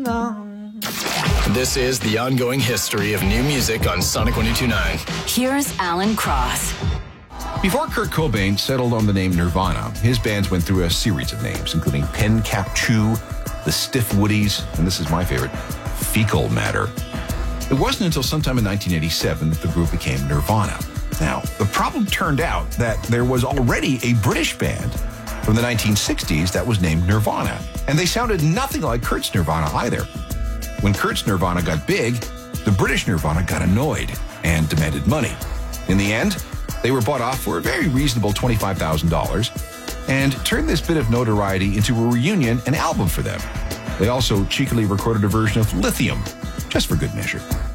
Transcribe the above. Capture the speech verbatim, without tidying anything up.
along. This is the ongoing history of new music on Sonic one oh two point nine. Here's Alan Cross. Before Kurt Cobain settled on the name Nirvana, his bands went through a series of names, including Pen Cap Chew, the Stiff Woodies, and this is my favorite, Fecal Matter. It wasn't until sometime in nineteen eighty-seven that the group became Nirvana. Now, the problem turned out that there was already a British band from the nineteen sixties that was named Nirvana, and they sounded nothing like Kurt's Nirvana either. When Kurt's Nirvana got big, the British Nirvana got annoyed and demanded money. In the end, they were bought off for a very reasonable twenty-five thousand dollars and turned this bit of notoriety into a reunion and album for them. They also cheekily recorded a version of Lithium, just for good measure.